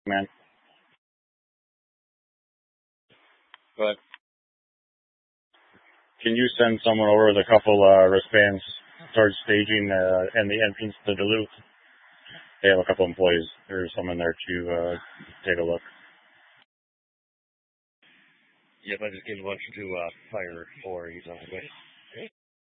man. But can you send someone over with a couple wristbands towards staging and the entrance to Duluth? They have a couple employees. There's someone there to take a look. Yep, I just gave a bunch to Fire 4. He's on the way.